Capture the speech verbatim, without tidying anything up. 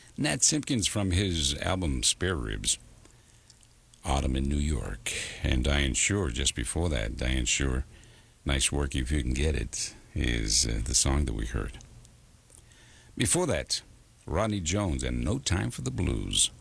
Nat Simpkins from his album Spare Ribs. Autumn in New York. And Diane Shore just before that. Diane Shore, Nice Work If You Can Get It, is uh, the song that we heard. Before that, Rodney Jones and No Time for the Blues.